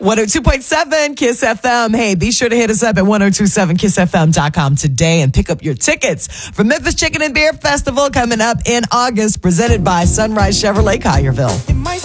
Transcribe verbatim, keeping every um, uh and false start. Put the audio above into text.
one oh two point seven Kiss F M. Hey, be sure to hit us up at ten twenty-seven kiss f m dot com today and pick up your tickets for Memphis Chicken and Beer Festival coming up in August, presented by Sunrise Chevrolet Collierville.